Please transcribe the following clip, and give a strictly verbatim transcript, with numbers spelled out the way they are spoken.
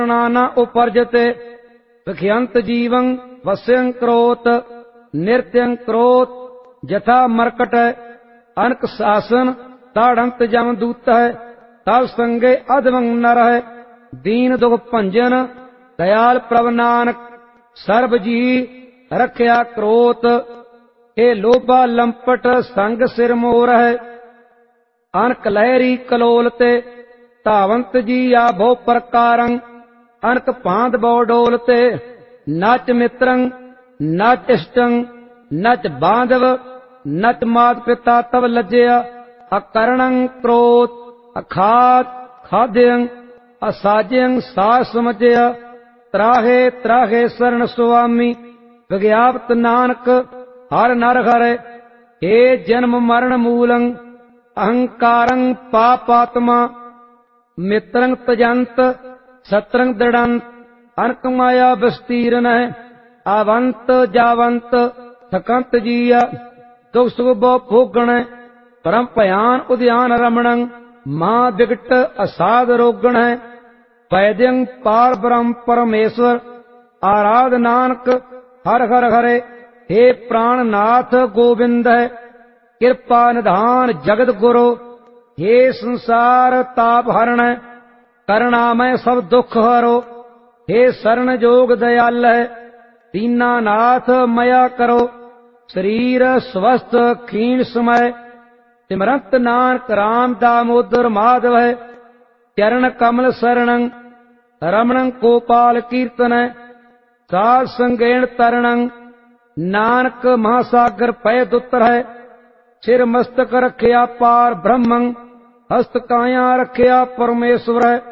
नाना उपर्जते विख्यंत जीवं वस्यं क्रोत नृत्यं क्रोत जथा मरकट अनक शासन ताड़ंत जम दूत है तब संगे अधमं नर है दीन दुख भंजन दयाल प्रभ नानक सर्ब जी रखया क्रोत ए लोभा लंपट संग सिर मोर है अनक लहरी कलोलते धावंत जी आ बहु प्रकारं अनक भांत बहु डोलते नच मित्रं नच इष्टं नच बांधव नच मात पिता तब लज्जया अकरणं क्रोध अखात खाद्यं असाज्यं सास समझया त्राहे त्राहे शरण स्वामी विज्ञापत नानक हर नर हर हे जन्म मरण मूलं अहंकारं पापात्मा मित्रं तजंत सत्रं दृढ़ंत अनक माया विस्तीर्ण है आवंत जावंत थकंत जीया दुख सुख बहु भोगण परम भयान उद्यान रमणं महा विकट असाध रोगण है वैद्यं पार ब्रह्म परमेश्वर आराध नानक हर हर हरे हे प्राणनाथ गोविंद है कृपा निधान जगत गुरु हे संसार ताप हरण करुणामय सब दुख हरो हे शरण जोग दयाल है दीनानाथ मया करो शरीर स्वस्थ क्षीण समय सिमरंत नानक राम दामोदर माधव है चरण कमल शरणं रमणं गोपाल कीर्तन साध संगेण तरणं नानक महासागर पय दुतर है सिर मस्तक रखया पार ब्रह्मं हस्त काया रखया परमेश्वर है